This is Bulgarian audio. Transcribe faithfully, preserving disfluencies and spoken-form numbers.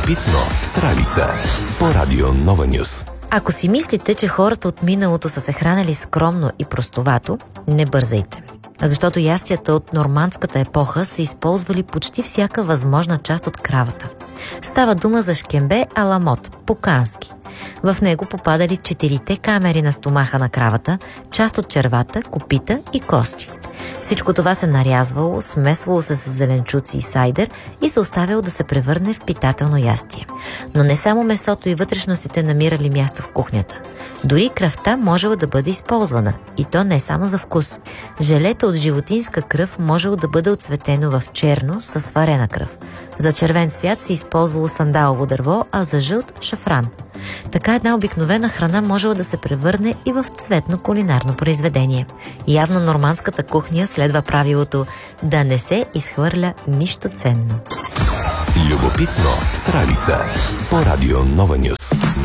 Любопитно с Ралица по Радио Нова Нюс. Ако си мислите, че хората от миналото са се хранили скромно и простовато, не бързайте. Защото ястията от нормандската епоха са използвали почти всяка възможна част от кравата. Става дума за шкембе ала мод, покански. В него попадали четирите камери на стомаха на кравата, част от червата, копита и кости. Всичко това се нарязвало, смесвало се с зеленчуци и сайдер и се оставяло да се превърне в питателно ястие. Но не само месото и вътрешностите намирали място в кухнята. Дори кръвта можела да бъде използвана, и то не само за вкус. Желето от животинска кръв можело да бъде отцветено в черно с сварена кръв. За червен цвят се използвало сандалово дърво, а за жълт – шафран. Така една обикновена храна можела да се превърне и в цветно кулинарно произведение. Явно нормандската кухня следва правилото да не се изхвърля нищо ценно. Любопитно с Ралица по Радио Нова Нюс.